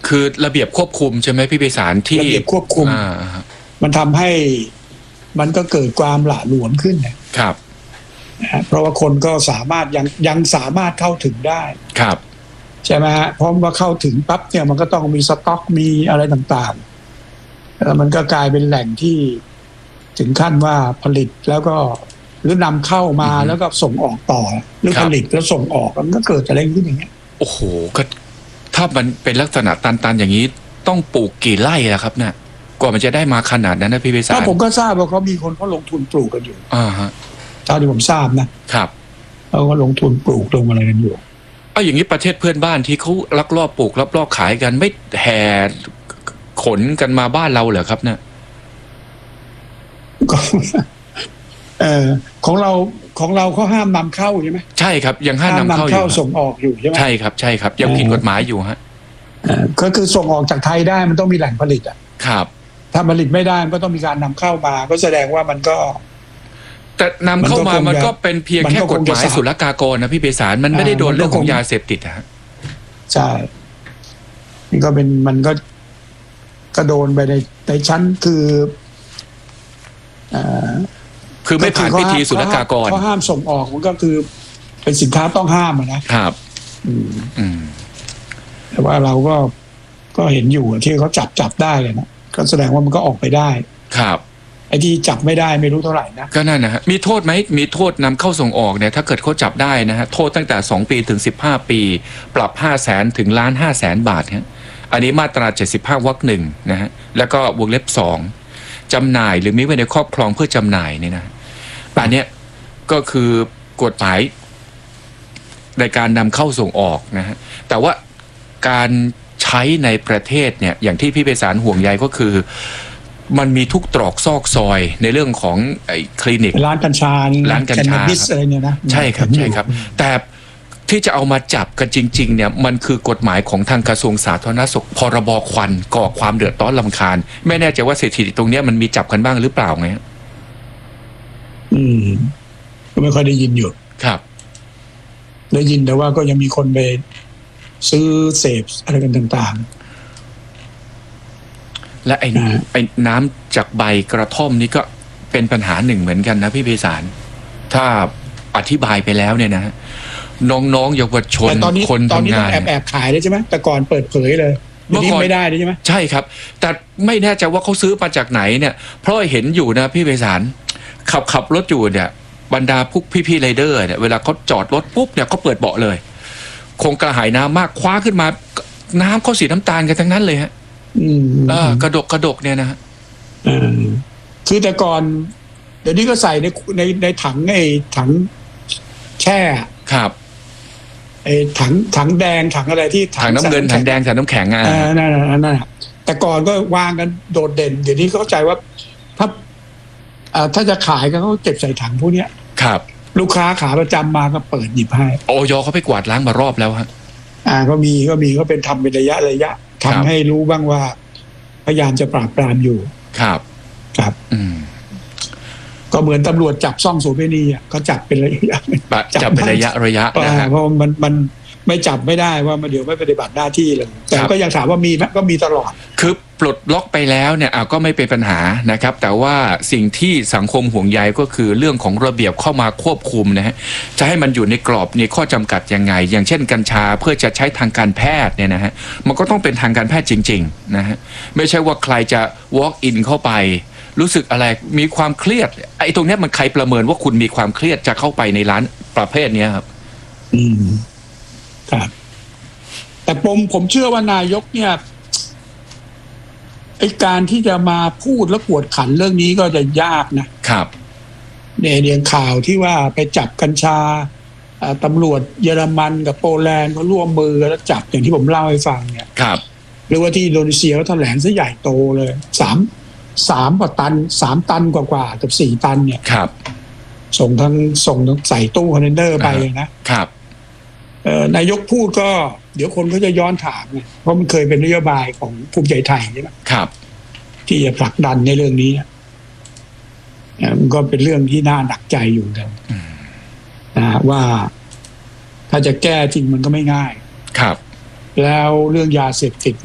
คือระเบียบควบคุมใช่ไหมพี่ไพศาลที่ระเบียบควบคุมมันทำให้มันก็เกิดความหละหลวมขึ้นนะครับเพราะว่าคนก็สามารถยังสามารถเข้าถึงได้ครับใช่ไหมฮะเพราะว่าเข้าถึงปั๊บเนี่ยมันก็ต้องมีสต็อกมีอะไรต่างๆแล้วมันก็กลายเป็นแหล่งที่ถึงขั้นว่าผลิตแล้วก็หรือนำเข้ามาแล้วก็ส่งออกต่อหรือผลิตแล้วส่งออกมันก็เกิดอะไรขึ้นอย่างเงี้ยโอ้โหก็ถ้ามันเป็นลักษณะตันๆอย่างนี้ต้องปลูกกี่ไร่อะครับเนี่ยกว่ามันจะได้มาขนาดนั้นนะพี่ไพศาลผมก็ทราบว่าเขามีคนเขาลงทุนปลูกกันอยู่ฮะเท่าที่ผมทราบนะครับเขาก็ลงทุนปลูกลงอะไรกันอยู่อย่างนี้ประเทศเพื่อนบ้านที่เขาลักลอบปลูกลักลอบขายกันไม่แห่ขนกันมาบ้านเราเหรอครับเนี่ยของเราเขาห้ามนำเข้าใช่ไหมใช่ครับยังห้ามนำเข้าส่งออกอยู่ใช่ไหมใช่ครับยังผิดกฎหมายอยู่ฮะก็คือส่งออกจากไทยได้มันต้องมีแหล่งผลิตครับถ้าผลิตไม่ได้มันก็ต้องมีการนำเข้ามาก็แสดงว่ามันก็แต่นำเข้ามามันก็เป็นเพียงแค่กฎหมายศุลกากรนะพี่ไพศาลมันไม่ได้โดนเรื่องของยาเสพติดฮะใช่นี่ก็เป็นมันก็โดนไปในชั้นคือไม่ผ่านพิธีศุลกากรเขาห้ามส่งออกมันก็คือเป็นสินค้าต้องห้ามนะครับแต่ว่าเราก็เห็นอยู่ที่เขาจับได้เลยนะก็แสดงว่ามันก็ออกไปได้ครับไอ้ที่จับไม่ได้ไม่รู้เท่าไหร่นะก็นั่นนะฮะมีโทษไหมมีโทษนำเข้าส่งออกเนี่ยถ้าเกิดเขาจับได้นะฮะโทษตั้งแต่2 ปีถึง15 ปีปรับ500,000 ถึง1,500,000 บาทฮะอันนี้มาตรา75 วรรค 1นะฮะแล้วก็วงเล็บ2จำหน่ายหรือมีไว้ในครอบครองเพื่อจำหน่ายเนี่ยนะอันนี้ก็คือกฎหมายในการนำเข้าส่งออกนะฮะแต่ว่าการใช้ในประเทศเนี่ยอย่างที่พี่ไพศาลห่วงใยก็คือมันมีทุกตรอกซอกซอยในเรื่องของไอ้คลินิกร้านกัญชาอะไรเนี่ยนะใช่ครับแต่ที่จะเอามาจับกันจริงๆเนี่ยมันคือกฎหมายของทางกระทรวงสาธารณสุขพรบควันก่อความเดือดร้อนรำคาญไม่แน่ใจว่าสถิติตรงนี้มันมีจับกันบ้างหรือเปล่าไงก็ไม่ค่อยได้ยินอยู่ครับได้ยินแต่ว่าก็ยังมีคนไปซื้อเสพอะไรกันต่างๆและไอ้น้ำจากใบกระท่อมนี่ก็เป็นปัญหาหนึ่งเหมือนกันนะพี่ไพศาลถ้าอธิบายไปแล้วเนี่ยนะน้องๆเยาวชนคนทำงานแอบขายได้ใช่ไหมแต่ก่อนเปิดเผยเลยเมื่อก่อนไม่ได้ใช่ไหมใช่ครับแต่ไม่แน่ใจว่าเขาซื้อมาจากไหนเนี่ยเพราะเห็นอยู่นะพี่ไพศาลขับรถอยู่เนี่ยบรรดาพวกพี่ๆไรเดอร์เนี่ยเวลาเขาจอดรถปุ๊บเนี่ยเขาเปิดเบาะเลยคงกระหายน้ำมากคว้าขึ้นมาน้ำเขาสีน้ำตาลกันทั้งนั้นเลยฮะกระดกเนี่ยนะฮะคือแต่ก่อนเดี๋ยวนี้ก็ใส่ในถังถังแช่ครับถังแดงถังอะไรที่ถังน้ำเงินถังแดงถังน้ำแข็งนั่นแต่ก่อนก็วางกันโดดเด่นเดี๋ยวนี้เข้าใจว่าถ้าจะขายก็เขาเก็บใส่ถังพวกนี้ครับลูกค้าขาประจำมาก็เปิดหยิบให้อย.เขาไปกวาดล้างมารอบแล้วฮะก็มีก็เป็นทำเป็นระยะทำให้รู้บ้างว่าพยายามจะปราบปรามอยู่ครับก็เหมือนตำรวจจับซ่องโสเภณีเขาจับเป็นระยะจับเป็นระยะนะฮะเพราะมันไม่จับไม่ได้ว่ามันเดี๋ยวไม่ปฏิบัติหน้าที่เลยแต่ก็ยังถามว่ามีไหมก็มีตลอดคือปลดล็อกไปแล้วเนี่ยก็ไม่เป็นปัญหานะครับแต่ว่าสิ่งที่สังคมห่วงใยก็คือเรื่องของระเบียบเข้ามาควบคุมนะฮะจะให้มันอยู่ในกรอบในข้อจำกัดยังไงอย่างเช่นกัญชาเพื่อจะใช้ทางการแพทย์เนี่ยนะฮะมันก็ต้องเป็นทางการแพทย์จริงๆนะฮะไม่ใช่ว่าใครจะ walk in เข้าไปรู้สึกอะไรมีความเครียดไอ้ตรงนี้มันใครประเมินว่าคุณมีความเครียดจะเข้าไปในร้านประเภทนี้ครับครับแต่ผมเชื่อว่านายกเนี่ยไอ้การที่จะมาพูดและกวดขันเรื่องนี้ก็จะยากนะครับเนี่ยข่าวที่ว่าไปจับกัญชาตำรวจเยอรมันกับโปแลนด์เขาร่วมมือแล้วจับอย่างที่ผมเล่าให้ฟังเนี่ยครับหรือว่าที่อินโดนีเซียเขาแถลงซะใหญ่โตเลย3 กว่าตัน3 ตันกว่ากับ4 ตันเนี่ยครับส่งทั้งใส่ตู้คอนเทนเนอร์ไปนะครับนายกพูดก็เดี๋ยวคนก็จะย้อนถามไงเพราะมันเคยเป็นนโยบายของภูมิใจไทยใช่ไหมครับที่จะผลักดันในเรื่องนี้มันก็เป็นเรื่องที่น่าหนักใจอยู่กันว่าถ้าจะแก้จริงมันก็ไม่ง่ายครับแล้วเรื่องยาเสพติด